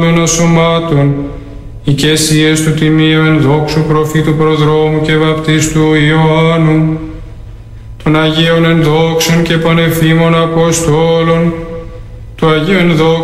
σωμάτων, οικεσίες του τιμίου ενδόξου προφήτου προδρόμου και βαπτίστου Ιωάννου, των Αγίων ενδόξων και πανεφήμων Αποστόλων, του Αγίου ενδόξου